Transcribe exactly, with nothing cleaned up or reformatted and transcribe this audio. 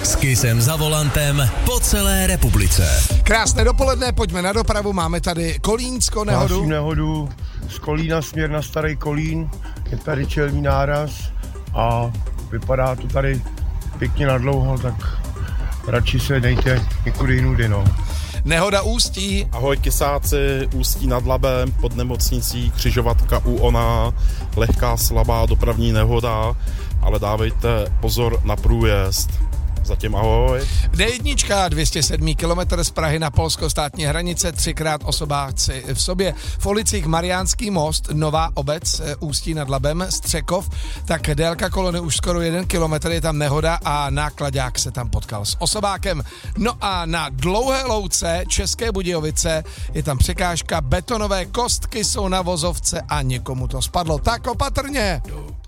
S Kissem za volantem po celé republice. Krásné dopoledne, pojďme na dopravu, máme tady Kolínsko nehodu. Hlásím nehodu z Kolína směr na Starý Kolín, je tady čelní náraz a vypadá to tady pěkně nadlouho, tak radši se dejte někudy jinudy, no. Nehoda Ústí. Ahoj Kisáci, Ústí nad Labem, pod nemocnicí, křižovatka u Ona, lehká slabá dopravní nehoda, ale dávejte pozor na průjezd. Zatím ahoj. dé jedna, dvě stě sedm kilometrů z Prahy na polsko-státní hranice, třikrát osobáci v sobě. V ulicích Mariánský most, Nová Obec, Ústí nad Labem, Střekov, tak délka kolony už skoro jeden kilometr, je tam nehoda a nákladák se tam potkal s osobákem. No a na Dlouhé louce, České Budějovice, je tam překážka, betonové kostky jsou na vozovce a někomu to spadlo. Tak opatrně!